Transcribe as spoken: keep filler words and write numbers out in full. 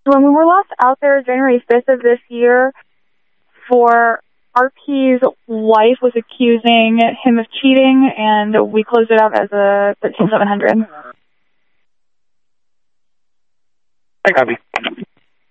When we were last out there, January fifth of this year, for R P's wife was accusing him of cheating, and we closed it out as a thirteen seven hundred. I copy.